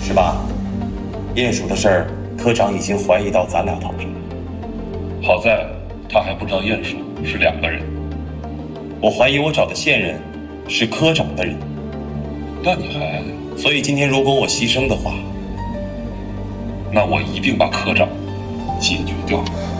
是吧？鼹鼠的事儿，科长已经怀疑到咱俩头上了。 好在他还不知道鼹鼠是2个人。 我怀疑我找的线人是科长的人。 那你还…… 所以今天如果我牺牲的话， 那我一并把科长解决掉。